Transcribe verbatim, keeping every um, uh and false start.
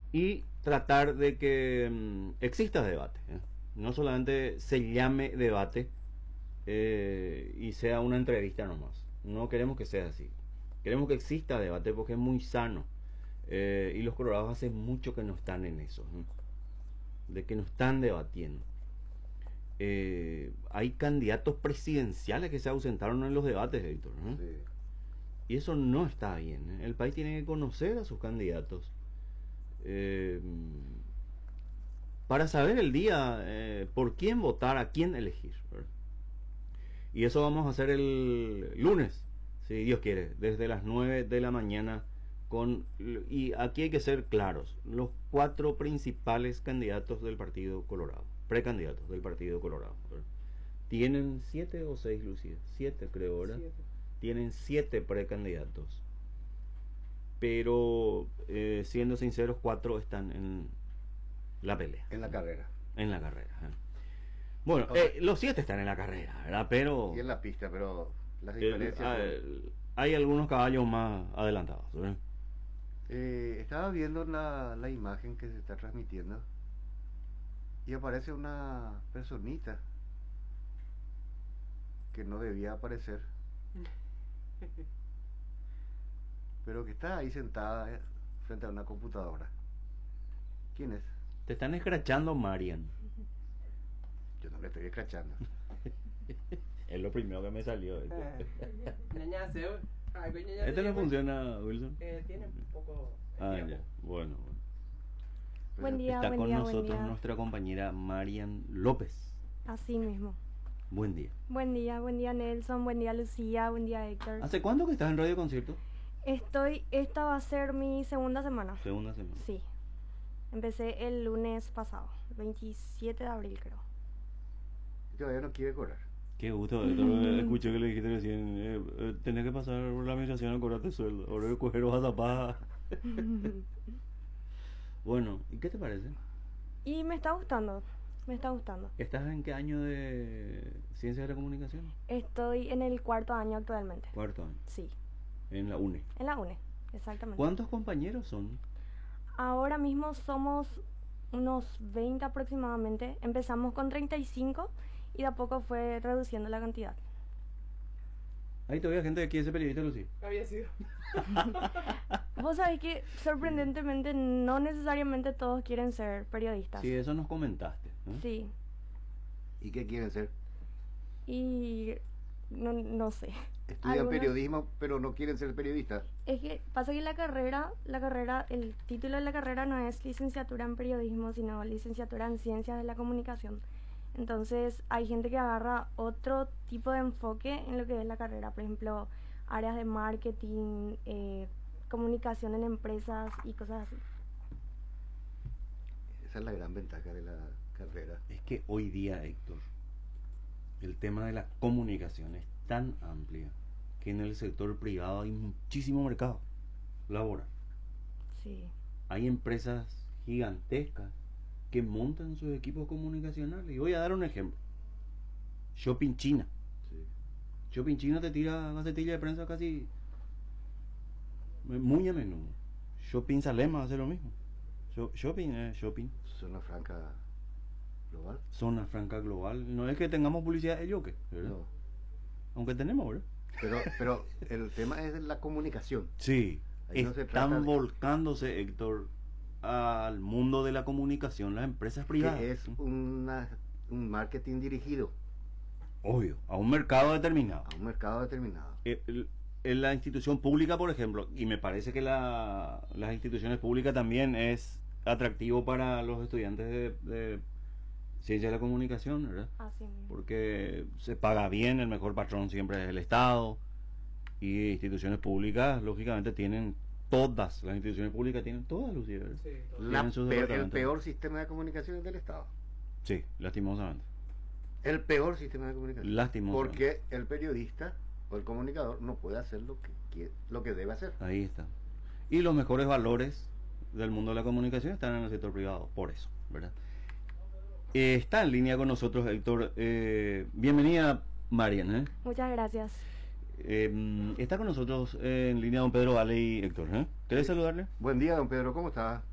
y tratar de que mm, exista debate, ¿eh? No solamente se llame debate eh, y sea una entrevista nomás. No queremos que sea así. Queremos que exista debate porque es muy sano. Eh, y los colorados hace mucho que no están en eso, ¿no? De que no están debatiendo. Eh, hay candidatos presidenciales que se ausentaron en los debates, Héctor, ¿no? Sí. Y eso no está bien, ¿eh? El país tiene que conocer a sus candidatos eh, para saber el día eh, por quién votar, a quién elegir, ¿verdad? Y eso vamos a hacer el lunes, si Dios quiere, desde las nueve de la mañana. Con, y aquí hay que ser claros, los cuatro principales candidatos del Partido Colorado, precandidatos del Partido Colorado, ¿verdad? Tienen siete o seis, Lucía, siete creo, ¿verdad? Siete. Tienen siete precandidatos, pero eh, siendo sinceros, cuatro están en la pelea, En la carrera. en la carrera, ¿eh? Bueno, eh, los siete están en la carrera, ¿verdad? Pero Y en la pista, pero las el- diferencias ah, son- el- hay algunos caballos más adelantados, ¿verdad? Eh, estaba viendo la, la imagen que se está transmitiendo y aparece una personita que no debía aparecer, pero que está ahí sentada eh, frente a una computadora. ¿Quién es? Te están escrachando, Marian. Yo no le estoy escrachando. Es lo primero que me salió. Este, Ñaña, se- ay, güey, ñaña, ¿Este no se- funciona, Wilson? Eh, tiene un poco de Ah, tiempo. ya. Bueno, bueno. Buen día, Está buen con día, buen nosotros día. nuestra compañera Marian López. Así mismo. Buen día. Buen día, buen día Nelson, buen día Lucía, buen día Héctor. ¿Hace cuándo que estás en Radio Concierto? Estoy, esta va a ser mi segunda semana. Segunda semana. Sí. Empecé el lunes pasado, veintisiete de abril creo. Y todavía no quiere cobrar. Qué gusto, Héctor. Escuché que le dijiste recién, eh, eh, tenés que pasar por la administración a cobrarte sueldo. Ahora el cojero vas a tapar. Bueno, ¿y qué te parece? Y me está gustando, me está gustando. ¿Estás en qué año de Ciencias de la Comunicación? Estoy en el cuarto año actualmente. Cuarto año. Sí, En la UNE. en la UNE, exactamente. ¿Cuántos compañeros son? Ahora mismo somos unos veinte aproximadamente. Empezamos con treinta y cinco y de a poco fue reduciendo la cantidad. Hay todavía gente que quiere ser periodista, Lucía. Había sido. Vos sabés que sorprendentemente no necesariamente todos quieren ser periodistas. Sí, eso nos comentaste, ¿no? Sí, ¿Y qué quieren ser? y no, no sé. Estudian Algunos- periodismo, pero no quieren ser periodistas. Es que pasa que la carrera, la carrera, el título de la carrera no es licenciatura en periodismo, sino licenciatura en ciencias de la comunicación. Entonces hay gente que agarra otro tipo de enfoque en lo que es la carrera, por ejemplo, áreas de marketing, eh, comunicación en empresas y cosas así. Esa es la gran ventaja de la carrera. Es que hoy día, Héctor, el tema de la comunicación es tan amplio que en el sector privado hay muchísimo mercado laboral. Sí. Hay empresas gigantescas que montan sus equipos comunicacionales. Y voy a dar un ejemplo. Shopping China. Sí. Shopping China te tira gacetilla de prensa casi muy a menudo. Shopping Salema hace lo mismo. Sho- Shopping es shopping. Zona franca global. Zona franca global. No es que tengamos publicidad de yoke, ¿verdad? No. Aunque tenemos, ¿verdad? Pero, pero el tema es la comunicación. Sí. Ahí no se Están trata de- volcándose, Héctor, al mundo de la comunicación, las empresas privadas. Que es una, un marketing dirigido Obvio, a un mercado determinado. a un mercado determinado. Eh, el- En la institución pública, por ejemplo, y me parece que la, las instituciones públicas también es atractivo para los estudiantes de, de ciencia de la comunicación, ¿verdad? Así mismo. Porque se paga bien, el mejor patrón siempre es el Estado, y instituciones públicas, lógicamente, tienen todas, las instituciones públicas tienen todas, Lucía, ¿verdad? Sí, todo. La tienen sus peor- el departamentos. peor sistema de comunicación es del Estado. Sí, lastimosamente. El peor sistema de comunicación. Lastimosamente. Porque el periodista o el comunicador no puede hacer lo que quiere, lo que debe hacer. Ahí está. Y los mejores valores del mundo de la comunicación están en el sector privado, por eso, ¿verdad? Eh, está en línea con nosotros, Héctor. Eh, bienvenida, Marian. ¿eh? Muchas gracias. Eh, está con nosotros eh, en línea don Pedro Vale y Héctor. ¿eh? ¿Querés saludarle? Buen día, don Pedro, ¿cómo está?